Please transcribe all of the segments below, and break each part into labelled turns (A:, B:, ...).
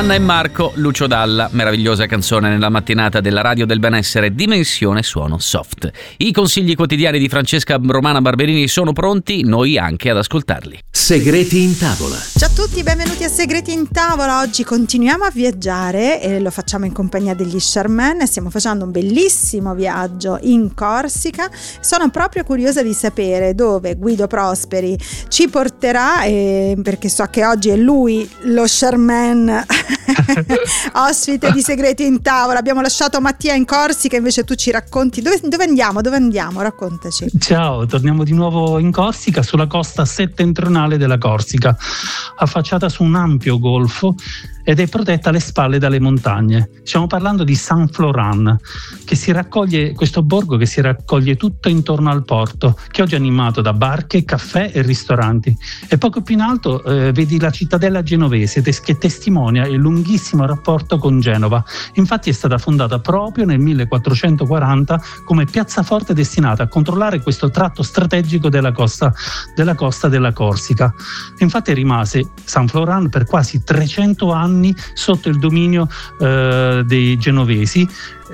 A: Anna e Marco, Lucio Dalla, meravigliosa canzone nella mattinata della radio del benessere, Dimensione Suono Soft. I consigli quotidiani di Francesca Romana Barberini sono pronti, noi anche ad ascoltarli.
B: Segreti in tavola.
C: Ciao a tutti, benvenuti a Segreti in tavola. Oggi continuiamo a viaggiare e lo facciamo in compagnia degli Charmaine. Stiamo facendo un bellissimo viaggio in Corsica. Sono proprio curiosa di sapere dove Guido Prosperi ci porterà, perché so che oggi è lui lo Charmaine ospite di Segreti in tavola. Abbiamo lasciato Mattia in Corsica, invece tu ci racconti dove andiamo, raccontaci.
D: Ciao, torniamo di nuovo in Corsica, sulla costa settentrionale della Corsica, affacciata su un ampio golfo ed è protetta alle spalle dalle montagne. Stiamo parlando di San Floran, questo borgo che si raccoglie tutto intorno al porto, che oggi è animato da barche, caffè e ristoranti. E poco più in alto vedi la cittadella genovese che testimonia il lunghissimo rapporto con Genova. Infatti è stata fondata proprio nel 1440 come piazzaforte destinata a controllare questo tratto strategico della costa della Corsica. Infatti rimase San Floran per quasi 300 anni sotto il dominio dei genovesi,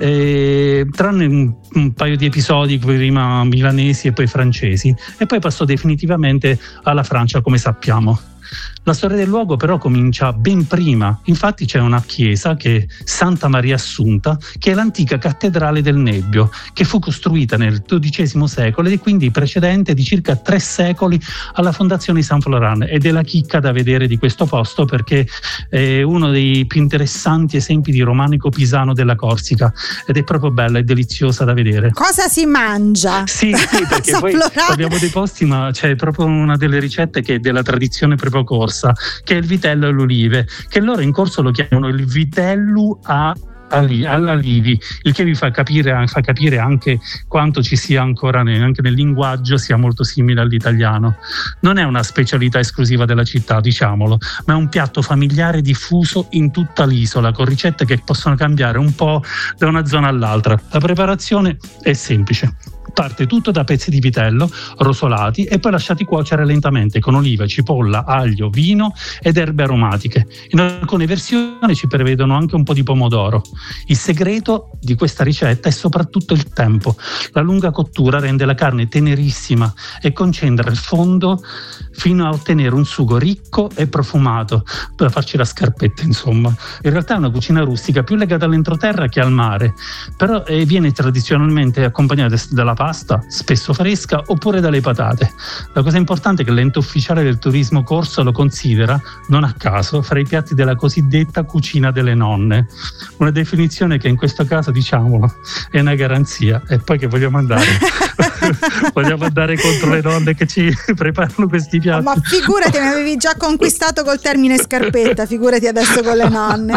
D: tranne un paio di episodi, prima milanesi e poi francesi, e poi passò definitivamente alla Francia, come sappiamo. La storia del luogo però comincia ben prima. Infatti c'è una chiesa, che è Santa Maria Assunta, che è l'antica cattedrale del Nebbio, che fu costruita nel XII secolo e quindi precedente di circa 3 secoli alla fondazione di San Floran. Ed è la chicca da vedere di questo posto, perché è uno dei più interessanti esempi di romanico pisano della Corsica, ed è proprio bella e deliziosa da vedere.
C: Cosa si mangia?
D: Sì, perché poi abbiamo dei posti, ma c'è proprio una delle ricette che è della tradizione proprio corsa, che è il vitello e l'olive, che loro in corso lo chiamano il vitello all'alivi, il che vi fa capire anche quanto ci sia ancora anche nel linguaggio sia molto simile all'italiano. Non è una specialità esclusiva della città, diciamolo, ma è un piatto familiare diffuso in tutta l'isola, con ricette che possono cambiare un po' da una zona all'altra. La preparazione è semplice. Parte tutto da pezzi di vitello rosolati e poi lasciati cuocere lentamente con olive, cipolla, aglio, vino ed erbe aromatiche. In alcune versioni ci prevedono anche un po' di pomodoro. Il segreto di questa ricetta è soprattutto il tempo. La lunga cottura rende la carne tenerissima e concentra il fondo fino a ottenere un sugo ricco e profumato, per farci la scarpetta, insomma. In realtà è una cucina rustica più legata all'entroterra che al mare, però viene tradizionalmente accompagnata dalla pasta, spesso fresca, oppure dalle patate. La cosa importante è che l'ente ufficiale del turismo corso lo considera, non a caso, fra i piatti della cosiddetta cucina delle nonne. Una definizione che in questo caso, diciamolo, è una garanzia. E poi che vogliamo andare? Vogliamo andare contro le nonne che ci preparano questi piatti?
C: Ma figurati, mi avevi già conquistato col termine scarpetta, figurati adesso con le nonne.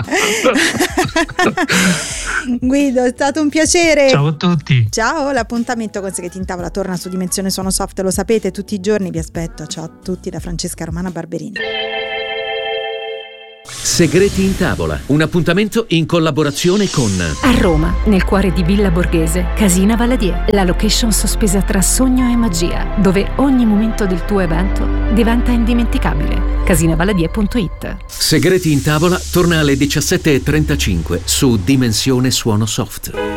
C: Guido, è stato un piacere.
D: Ciao a tutti.
C: Ciao, l'appuntamento con Segreti in tavola torna su Dimensione Suono Soft, lo sapete, tutti i giorni vi aspetto. Ciao a tutti da Francesca Romana Barberini.
B: Segreti in tavola, un appuntamento in collaborazione con
E: A Roma, nel cuore di Villa Borghese, Casina Valadier, la location sospesa tra sogno e magia, dove ogni momento del tuo evento diventa indimenticabile. Casinavaladier.it.
B: Segreti in tavola torna alle 17:35 su Dimensione Suono Soft.